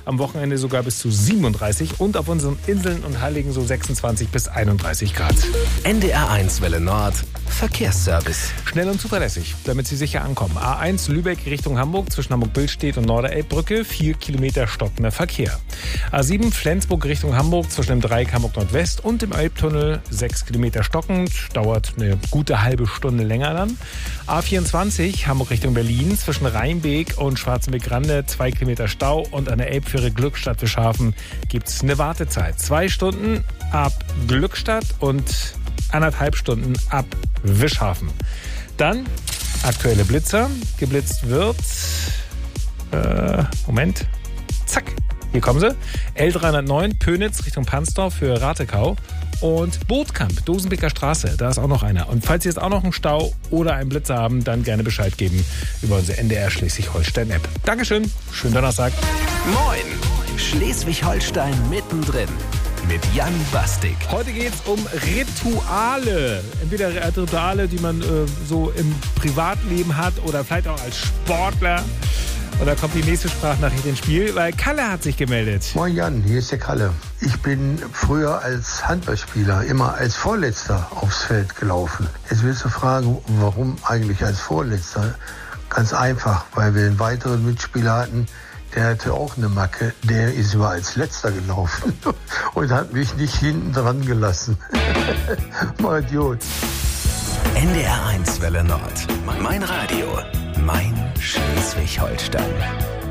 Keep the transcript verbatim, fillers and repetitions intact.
am Wochenende sogar bis zu siebenunddreißig und auf unseren Inseln und Heiligen so sechsundzwanzig bis einunddreißig Grad. N D R eins Welle Nord, Verkehrsservice. Schnell und zuverlässig, damit Sie sicher ankommen. A eins Lübeck Richtung Hamburg zwischen Hamburg-Billstedt und Norderelbbrücke, vier Kilometer stockender Verkehr. A sieben Flensburg Richtung Hamburg zwischen dem Dreieck Hamburg Nordwest und dem Elbtunnel, sechs Kilometer stockend, dauert eine gute halbe Stunde länger dann. A vierundzwanzig Hamburg Richtung Berlin zwischen Rheinbeek und Schwarzenbeck-Grande, zwei Kilometer Stau und an der Elbfähre Glückstadt-Wischhafen gibt es eine Wartezeit. Zwei Stunden ab Glückstadt und anderthalb Stunden ab Wischhafen. Dann aktuelle Blitzer. Geblitzt wird, äh, Moment, zack, hier kommen sie. L dreihundertneun Pönitz Richtung Pansdorf für Ratekau und Bootkamp, Dosenbeker Straße, da ist auch noch einer. Und falls Sie jetzt auch noch einen Stau oder einen Blitzer haben, dann gerne Bescheid geben über unsere N D R Schleswig-Holstein-App. Dankeschön, schönen Donnerstag. Moin, Schleswig-Holstein mittendrin. Mit Jan Bastik. Heute geht es um Rituale. Entweder Rituale, die man äh, so im Privatleben hat oder vielleicht auch als Sportler. Und da kommt die nächste Sprachnachricht ins Spiel, weil Kalle hat sich gemeldet. Moin Jan, hier ist der Kalle. Ich bin früher als Handballspieler immer als Vorletzter aufs Feld gelaufen. Jetzt willst du fragen, warum eigentlich als Vorletzter? Ganz einfach, weil wir einen weiteren Mitspieler hatten, der hatte auch eine Macke, der ist immer als Letzter gelaufen und hat mich nicht hinten dran gelassen. Mal Idiot. N D R eins Welle Nord. Mein Radio. Mein Schleswig-Holstein.